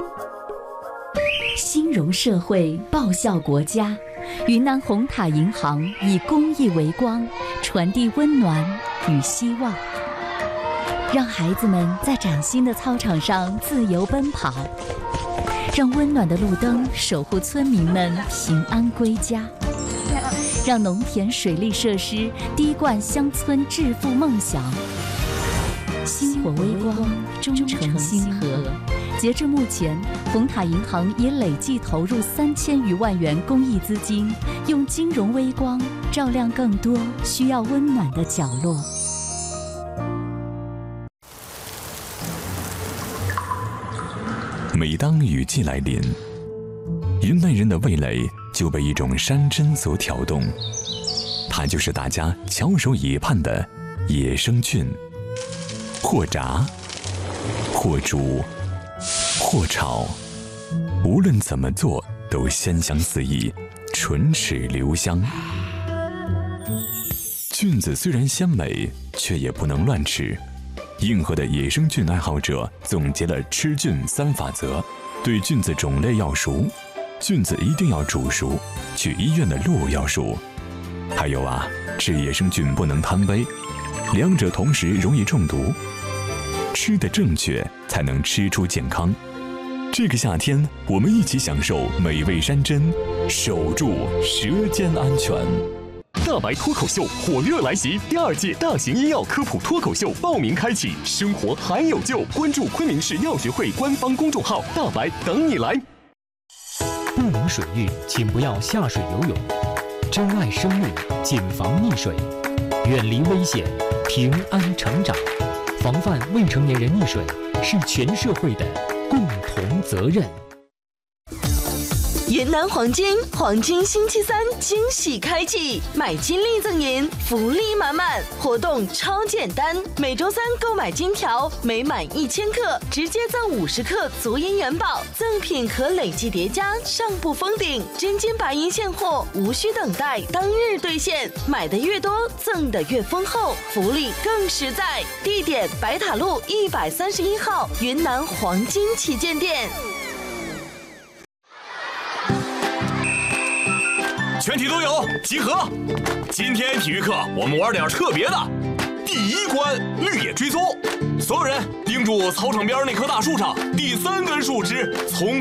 兴荣社会，报效国家。云南红塔银行以公益为光，传递温暖与希望，让孩子们在崭新的操场上自由奔跑，让温暖的路灯守护村民们平安归家，让农田水利设施滴灌乡村致富梦想。星火微光，忠诚星河。截至目前，红塔银行已累计投入3000余万元公益资金，用金融微光照亮更多需要温暖的角落。 每当雨季来临，云南人的味蕾就被一种山珍所挑动，它就是大家翘首以盼的野生菌。或炸，或煮，或炒，无论怎么做都鲜香四溢，唇齿留香。菌子虽然鲜美，却也不能乱吃。硬核的野生菌爱好者总结了吃菌3法则：对菌子种类要熟，菌子一定要煮熟，去医院的路要熟。还有啊，吃野生菌不能贪杯，两者同时容易中毒。吃得正确，才能吃出健康。这个夏天，我们一起享受美味山珍，守住舌尖安全。 大白脱口秀火热来袭，第2届大型医药科普脱口秀报名开启，生活还有救！关注昆明市药学会官方公众号，大白等你来。 不明水域，请不要下水游泳。珍爱生命，谨防溺水，远离危险，平安成长。防范未成年人溺水是全社会的共同责任。 云南黄金星期3惊喜开启，买金利赠银，福利满满，活动超简单，每周3购买金条，每满1000克直接赠50克足银元宝，赠品可累计叠加，上不封顶，真金白银现货，无需等待，当日兑现，买的越多，赠的越丰厚，福利更实在。地点：白塔路131号云南黄金旗舰店。 全体都有集合！今天体育课我们玩点特别的。第1关绿野追踪，所有人盯住操场边那棵大树上第3根树枝，从